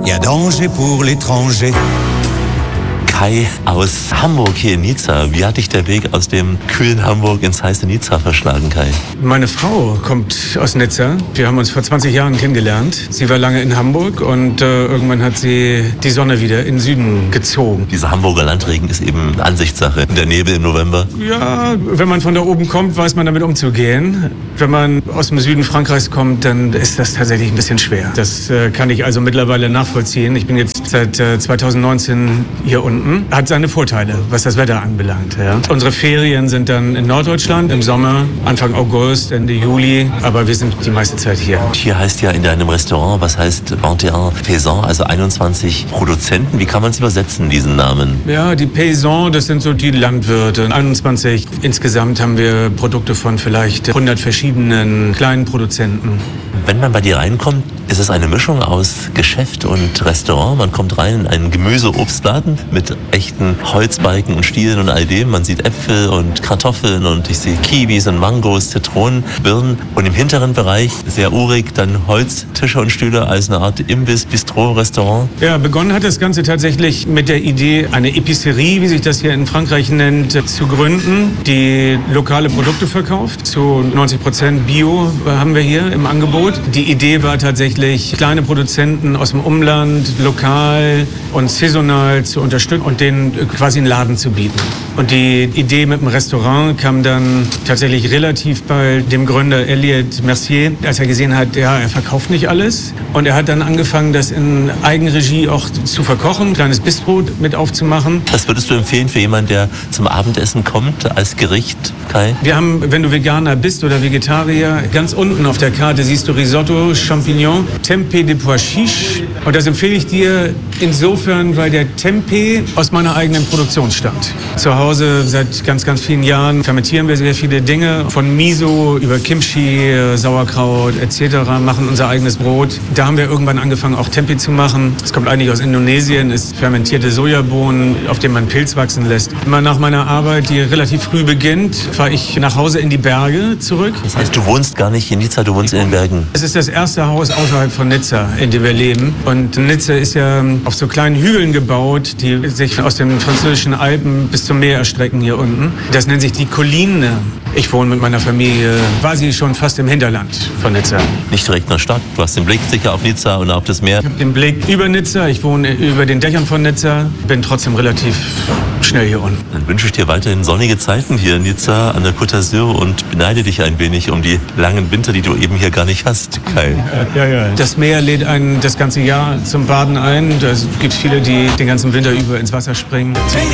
y a danger pour l'étranger. Kai aus Hamburg hier in Nizza. Wie hat dich der Weg aus dem kühlen Hamburg ins heiße Nizza verschlagen, Kai? Meine Frau kommt aus Nizza. Wir haben uns vor 20 Jahren kennengelernt. Sie war lange in Hamburg und irgendwann hat sie die Sonne wieder in den Süden gezogen. Dieser Hamburger Landregen ist eben Ansichtssache. Der Nebel im November. Ja, wenn man von da oben kommt, weiß man damit umzugehen. Wenn man aus dem Süden Frankreichs kommt, dann ist das tatsächlich ein bisschen schwer. Das kann ich also mittlerweile nachvollziehen. Ich bin jetzt seit 2019 hier unten. Hat seine Vorteile, was das Wetter anbelangt. Ja. Unsere Ferien sind dann in Norddeutschland im Sommer, Anfang August, Ende Juli. Aber wir sind die meiste Zeit hier. Hier heißt ja in deinem Restaurant, was heißt 21 Paysans, also 21 Produzenten. Wie kann man es übersetzen, diesen Namen? Ja, die Paysans, das sind so die Landwirte. 21. Insgesamt haben wir Produkte von vielleicht 100 verschiedenen kleinen Produzenten. Wenn man bei dir reinkommt, ist es eine Mischung aus Geschäft und Restaurant. Man kommt rein in einen Gemüse-Obstladen mit echten Holzbalken und Stielen und all dem. Man sieht Äpfel und Kartoffeln und ich sehe Kiwis und Mangos, Zitronen, Birnen. Und im hinteren Bereich, sehr urig, dann Holztische und Stühle als eine Art Imbiss, Bistro, Restaurant. Ja, begonnen hat das Ganze tatsächlich mit der Idee, eine Epicerie, wie sich das hier in Frankreich nennt, zu gründen, die lokale Produkte verkauft. Zu 90% Bio haben wir hier im Angebot. Die Idee war tatsächlich, kleine Produzenten aus dem Umland lokal und saisonal zu unterstützen und denen quasi einen Laden zu bieten. Und die Idee mit dem Restaurant kam dann tatsächlich relativ bei dem Gründer Elliot Mercier, als er gesehen hat, ja, er verkauft nicht alles. Und er hat dann angefangen, das in Eigenregie auch zu verkochen, ein kleines Bistro mit aufzumachen. Was würdest du empfehlen für jemanden, der zum Abendessen kommt als Gericht, Kai? Wir haben, wenn du Veganer bist oder Vegetarier, ganz unten auf der Karte siehst du Risotto, Champignon, Tempeh de Pois Chiche. Und das empfehle ich dir insofern, weil der Tempeh aus meiner eigenen Produktion stammt. Zu Hause seit ganz, ganz vielen Jahren fermentieren wir sehr viele Dinge. Von Miso über Kimchi, Sauerkraut etc. machen unser eigenes Brot. Da haben wir irgendwann angefangen, auch Tempeh zu machen. Es kommt eigentlich aus Indonesien, ist fermentierte Sojabohnen, auf denen man Pilz wachsen lässt. Immer nach meiner Arbeit, die relativ früh beginnt, fahre ich nach Hause in die Berge zurück. Das heißt, du wohnst gar nicht in Nizza, du wohnst in den Bergen. Es ist das erste Haus außerhalb von Nizza, in dem wir leben. Und Nizza ist ja auf so kleinen Hügeln gebaut, die sich aus den französischen Alpen bis zum Meer erstrecken hier unten. Das nennt sich die Colline. Ich wohne mit meiner Familie quasi schon fast im Hinterland von Nizza. Nicht direkt in der Stadt, du hast den Blick sicher auf Nizza und auf das Meer. Ich habe den Blick über Nizza, ich wohne über den Dächern von Nizza, bin trotzdem relativ schnell hier unten. Dann wünsche ich dir weiterhin sonnige Zeiten hier in Nizza an der Côte d'Azur und beneide dich ein wenig um die langen Winter, die du eben hier gar nicht hast, Kai. Ja. Das Meer lädt einen das ganze Jahr zum Baden ein. Da gibt es viele, die den ganzen Winter über ins Wasser springen.